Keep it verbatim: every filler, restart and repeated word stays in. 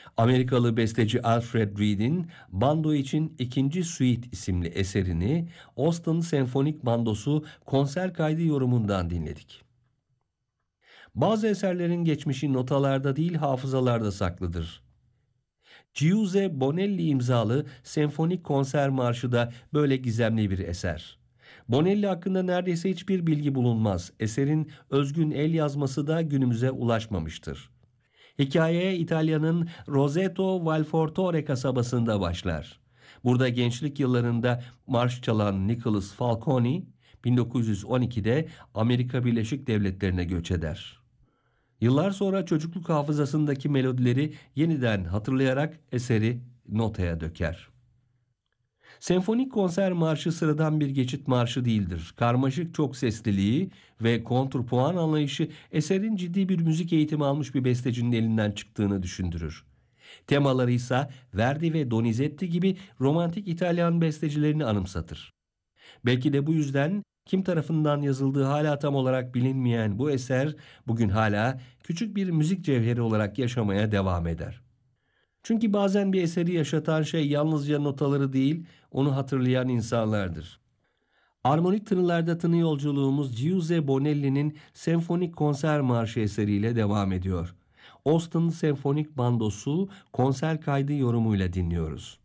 Amerikalı besteci Alfred Reed'in Bando için ikinci Suite isimli eserini Austin Senfonik Bandosu konser kaydı yorumundan dinledik. Bazı eserlerin geçmişi notalarda değil hafızalarda saklıdır. Giuseppe Bonelli imzalı Senfonik Konser Marşı da böyle gizemli bir eser. Bonelli hakkında neredeyse hiçbir bilgi bulunmaz. Eserin özgün el yazması da günümüze ulaşmamıştır. Hikayeye İtalya'nın Roseto Valfortore kasabasında başlar. Burada gençlik yıllarında marş çalan Nicholas Falcone, bin dokuz yüz on ikide Amerika Birleşik Devletleri'ne göç eder. Yıllar sonra çocukluk hafızasındaki melodileri yeniden hatırlayarak eseri notaya döker. Senfonik konser marşı sıradan bir geçit marşı değildir. Karmaşık çok sesliliği ve kontrpuan anlayışı eserin ciddi bir müzik eğitimi almış bir bestecinin elinden çıktığını düşündürür. Temaları ise Verdi ve Donizetti gibi romantik İtalyan bestecilerini anımsatır. Belki de bu yüzden kim tarafından yazıldığı hala tam olarak bilinmeyen bu eser bugün hala küçük bir müzik cevheri olarak yaşamaya devam eder. Çünkü bazen bir eseri yaşatan şey yalnızca notaları değil, onu hatırlayan insanlardır. Armonik tınılarda tını yolculuğumuz Giuseppe Bonelli'nin Senfonik Konser Marşı eseriyle devam ediyor. Austin Senfonik Bandosu konser kaydı yorumuyla dinliyoruz.